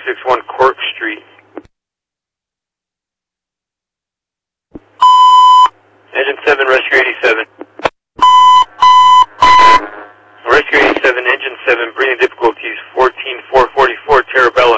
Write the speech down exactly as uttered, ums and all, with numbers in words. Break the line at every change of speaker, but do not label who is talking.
sixty-one Cork Street. Engine seven, Rescue eighty-seven. Rescue eighty-seven, Engine seven, breathing difficulties, fourteen four forty-four, Terabella.